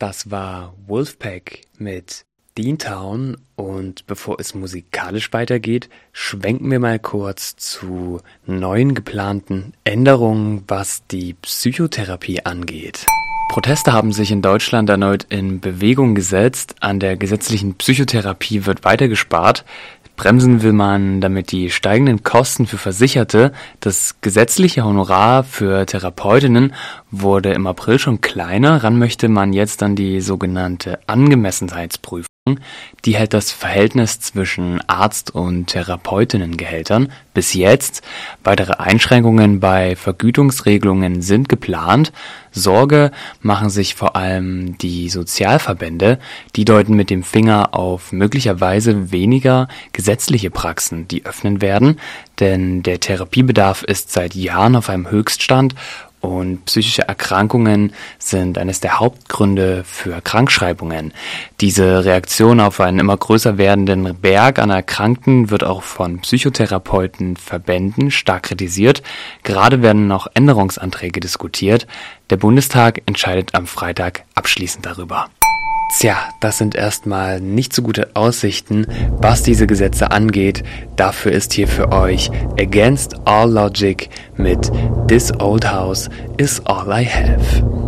Das war Wolfpack mit Deantown, und bevor es musikalisch weitergeht, schwenken wir mal kurz zu neuen geplanten Änderungen, was die Psychotherapie angeht. Proteste haben sich in Deutschland erneut in Bewegung gesetzt. An der gesetzlichen Psychotherapie wird weiter gespart. Bremsen will man damit die steigenden Kosten für Versicherte. Das gesetzliche Honorar für Therapeutinnen wurde im April schon kleiner. Ran möchte man jetzt an die sogenannte Angemessenheitsprüfung. Die hält das Verhältnis zwischen Arzt- und Therapeutinnengehältern bis jetzt. Weitere Einschränkungen bei Vergütungsregelungen sind geplant. Sorge machen sich vor allem die Sozialverbände. Die deuten mit dem Finger auf möglicherweise weniger gesetzliche Praxen, die öffnen werden. Denn der Therapiebedarf ist seit Jahren auf einem Höchststand. Und psychische Erkrankungen sind eines der Hauptgründe für Krankschreibungen. Diese Reaktion auf einen immer größer werdenden Berg an Erkrankten wird auch von Psychotherapeutenverbänden stark kritisiert. Gerade werden noch Änderungsanträge diskutiert. Der Bundestag entscheidet am Freitag abschließend darüber. Tja, das sind erstmal nicht so gute Aussichten, was diese Gesetze angeht. Dafür ist hier für euch Against All Logic mit This Old House Is All I Have.